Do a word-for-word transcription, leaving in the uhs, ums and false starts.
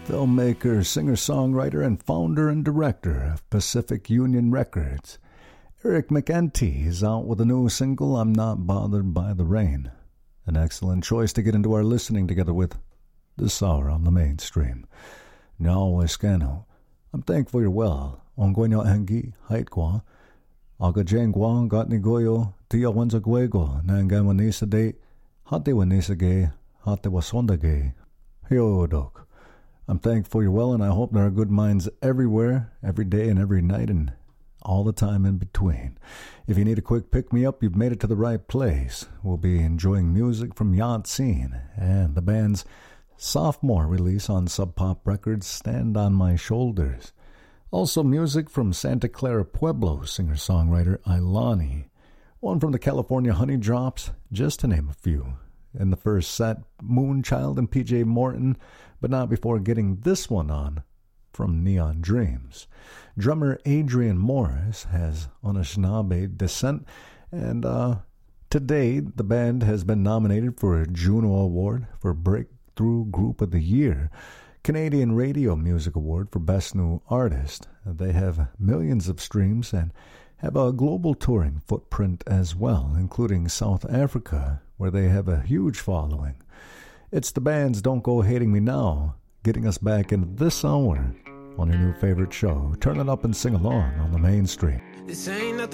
filmmaker, singer-songwriter, and founder and director of Pacific Union Records. Eric McEntee is out with a new single, I'm Not Bothered by the Rain. An excellent choice to get into our listening together with this hour on the mainstream. Now, Escano, I'm thankful you're well. Ongoño Angi, Haitkwa, Aga Jengwa, Gatnigoyo, Tia Wanzaguego, Nangamanisa de, Hate Wanisage, Hate Wasondage, Hiodok. I'm thankful you're well, and I hope there are good minds everywhere, every day and every night, and all the time in between. If you need a quick pick-me-up, you've made it to the right place. We'll be enjoying music from Yatsin and the band's sophomore release on Sub Pop Records, Stand on My Shoulders. Also music from Santa Clara Pueblo singer-songwriter Ilani. One from the California Honey Drops, just to name a few. In the first set, Moonchild and P J Morton, but not before getting this one on from Neon Dreams. Drummer Adrian Morris has Anishinaabe descent, and uh, today the band has been nominated for a Juno Award for Breakthrough Group of the Year, Canadian Radio Music Award for Best New Artist. They have millions of streams and have a global touring footprint as well, including South Africa, where they have a huge following. It's the band's Don't Go Hating Me Now, getting us back into this hour on your new favorite show. Turn it up and sing along on the mainstream. This ain't nothing